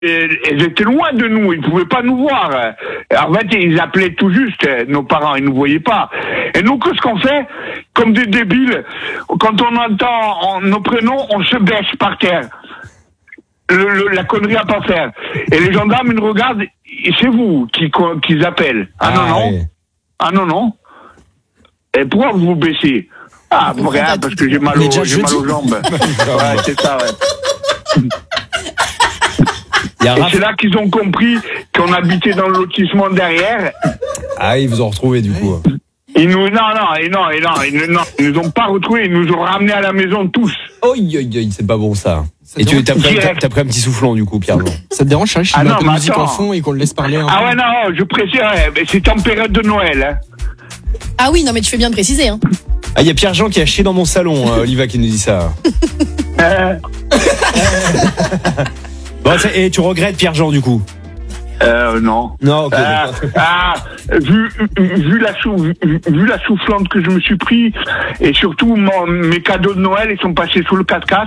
Ils étaient loin de nous, ils pouvaient pas nous voir. En fait, ils appelaient tout juste nos parents, ils nous voyaient pas. Et nous, qu'est-ce qu'on fait? Comme des débiles, quand on entend nos prénoms, on se baisse par terre. La connerie à pas faire. Et les gendarmes, ils nous regardent, et c'est vous qu'ils appellent. Ouais. Ah non. Et pourquoi vous vous baissez? Ah, pour rien, parce que j'ai mal aux jambes. Ouais, c'est ça, ouais. Et c'est là qu'ils ont compris qu'on habitait dans le lotissement derrière. Ah, ils vous ont retrouvé du coup. Ils nous nous ont pas retrouvés, ils nous ont ramenés à la maison tous. C'est pas bon ça. Et t'as pris un petit soufflon du coup, Pierre. Ça te dérange, Charles, si tu mets un peu de musique en fond et qu'on le laisse parler un peu? Ah ouais, non, je préciserai, mais c'est en période de Noël. Hein. Ah oui, non mais tu fais bien de préciser. Hein. Ah, il y a Pierre-Jean qui a chié dans mon salon, Oliva qui nous dit ça. Bon, et tu regrettes Pierre-Jean du coup? Non. Non, ok. Vu la soufflante que je me suis pris, et surtout mes cadeaux de Noël, ils sont passés sous le 4x4.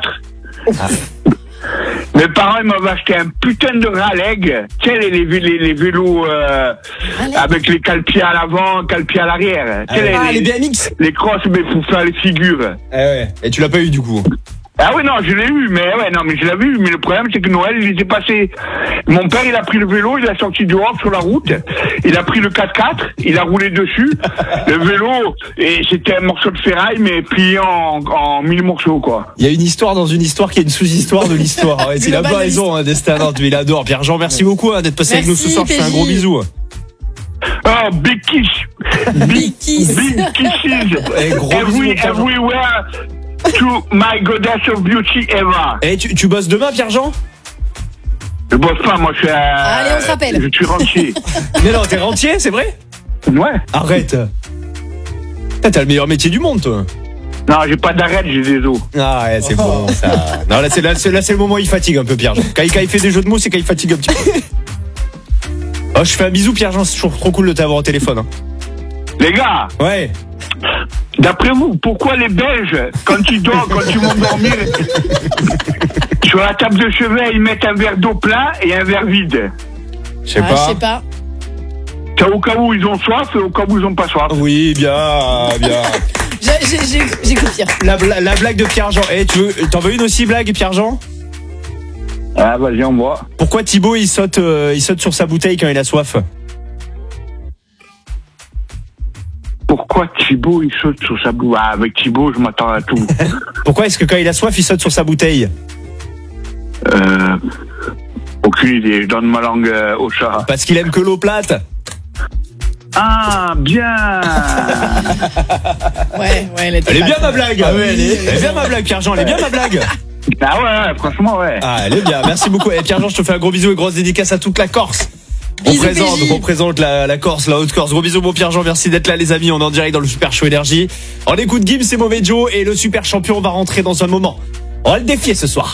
Mes parents, ils m'avaient acheté un putain de Raleigh. Tu sais, les vélos avec les cale-pieds à l'avant, cale-pieds à l'arrière. Les BMX. Les crosses, mais pour faire les figures. Ouais. Et tu l'as pas eu du coup? Ah oui, non, je l'ai eu, mais je l'avais eu, mais le problème, c'est que Noël, il était passé. Mon père, il a pris le vélo, il a sorti dehors sur la route, il a pris le 4x4, il a roulé dessus, le vélo, et c'était un morceau de ferraille, mais plié en 1000 morceaux, quoi. Il y a une histoire dans une histoire qui est une sous-histoire de l'histoire. Ouais, il a pas raison, Destin, mais il adore. Pierre-Jean, merci beaucoup d'être passé avec nous ce soir, je fais un gros bisou. Oh, big kiss. Big kiss. Big kisses. Everywhere. To my goddess of beauty ever. Et tu bosses demain, Pierre-Jean? Je bosse pas, moi je suis Allez, on se rappelle. Je suis rentier. Mais non, t'es rentier, c'est vrai? Ouais. Arrête. T'as le meilleur métier du monde, toi. Non, j'ai pas d'arrête, j'ai des os. Ah ouais, c'est bon ça. Non, là c'est le moment où il fatigue un peu, Pierre-Jean. Quand il fait des jeux de mots, c'est quand il fatigue un petit peu. Oh, je fais un bisou, Pierre-Jean, c'est toujours trop cool de t'avoir au téléphone. Hein. Les gars. Ouais. D'après vous, pourquoi les Belges, quand ils vont dormir, sur la table de chevet, ils mettent un verre d'eau plein et un verre vide? Je sais pas. C'est au cas où ils ont soif et au cas où ils ont pas soif. Oui, bien. J'écoute Pierre. La blague de Pierre-Jean. T'en veux une aussi, blague, Pierre-Jean? Ah, vas-y, on voit. Pourquoi Thibaut, il saute sur sa bouteille quand il a soif? Pourquoi Thibaut, il saute sur sa bouteille? Ah, avec Thibaut, je m'attends à tout. Pourquoi est-ce que quand il a soif, il saute sur sa bouteille? Aucune idée, je donne ma langue au chat. Parce qu'il aime que l'eau plate. Ah, bien. Ouais, elle est bien ma blague. Ah ouais, elle est bien ma blague, Pierre-Jean, elle est bien ma blague. Ah ouais, franchement, ouais. Ah, elle est bien, merci beaucoup. Et Pierre-Jean, je te fais un gros bisou et grosse dédicace à toute la Corse. On présente la Corse, la Haute-Corse. Gros bisous, bon Pierre-Jean, merci d'être là les amis. On est en direct dans le Super Show Énergie. On écoute Gims et Mauvais Joe et le Super Champion va rentrer dans un moment. On va le défier ce soir.